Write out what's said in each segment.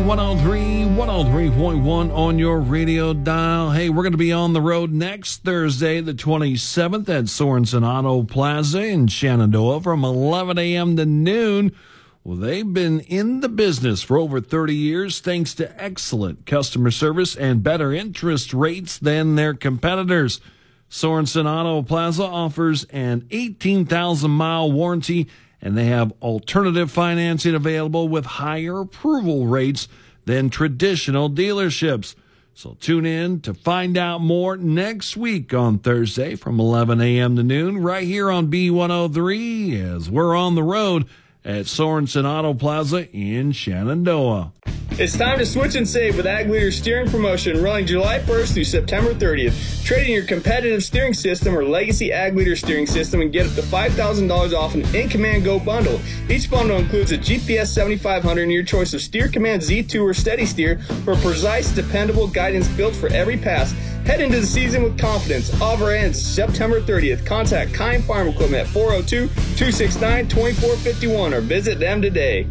B103, 103.1 on your radio dial. Hey, we're going to be on the road next Thursday, the 27th at Sorensen Auto Plaza in Shenandoah from 11 a.m. to noon. Well, they've been in the business for over 30 years thanks to excellent customer service and better interest rates than their competitors. Sorensen Auto Plaza offers an 18,000-mile warranty, and they have alternative financing available with higher approval rates than traditional dealerships. So tune in to find out more next week on Thursday from 11 a.m. to noon right here on B103 as we're on the road at Sorensen Auto Plaza in Shenandoah. It's time to switch and save with Ag Leader Steering Promotion running July 1st through September 30th. Trade in your competitive steering system or legacy Ag Leader steering system and get up to $5,000 off an In Command Go bundle. Each bundle includes a GPS 7500 and your choice of Steer Command Z2 or Steady Steer for precise, dependable guidance built for every pass. Head into the season with confidence. Offer ends September 30th. Contact Kind Farm Equipment at 402-269-2451 or visit them today.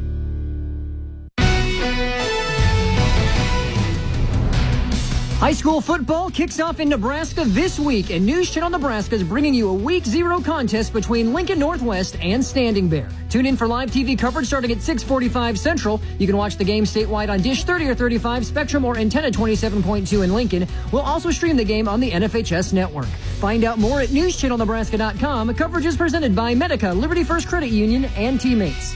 High school football kicks off in Nebraska this week, and News Channel Nebraska is bringing you a Week 0 contest between Lincoln Northwest and Standing Bear. Tune in for live TV coverage starting at 6:45 Central. You can watch the game statewide on Dish 30 or 35, Spectrum, or Antenna 27.2 in Lincoln. We'll also stream the game on the NFHS network. Find out more at newschannelnebraska.com. Coverage is presented by Medica, Liberty First Credit Union, and Teammates.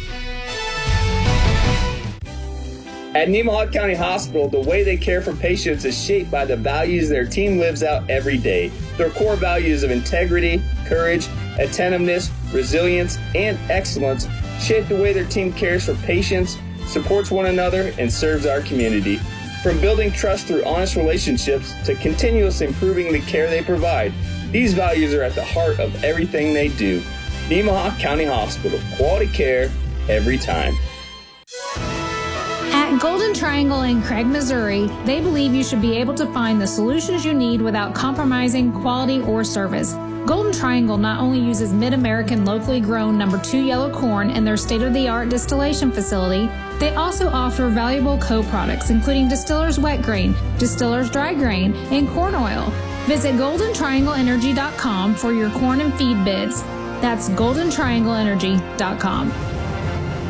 At Nemaha County Hospital, the way they care for patients is shaped by the values their team lives out every day. Their core values of integrity, courage, attentiveness, resilience, and excellence shape the way their team cares for patients, supports one another, and serves our community. From building trust through honest relationships to continuously improving the care they provide, these values are at the heart of everything they do. Nemaha County Hospital, quality care every time. At Golden Triangle in Craig, Missouri, they believe you should be able to find the solutions you need without compromising quality or service. Golden Triangle not only uses Mid-American locally grown No. 2 yellow corn in their state-of-the-art distillation facility, they also offer valuable co-products including Distiller's Wet Grain, Distiller's Dry Grain, and corn oil. Visit GoldenTriangleEnergy.com for your corn and feed bids. That's GoldenTriangleEnergy.com.